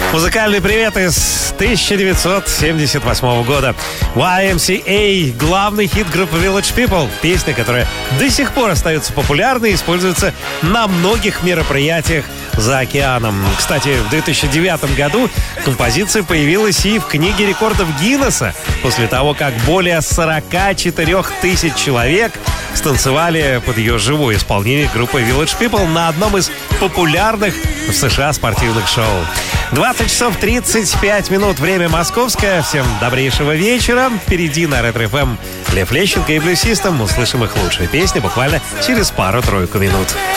Музыкальный привет из 1978 года. YMCA – главный хит группы Village People. Песня, которая до сих пор остается популярной и используется на многих мероприятиях за океаном. Кстати, в 2009 году композиция появилась и в книге рекордов Гиннесса после того, как более 44 тысяч человек станцевали под ее живое исполнение группы Village People на одном из популярных в США спортивных шоу. 20 часов 35 минут, время московское. Всем добрейшего вечера. Впереди на Ретро-ФМ Лев Лещенко и Blue System. Услышим их лучшие песни буквально через пару-тройку минут.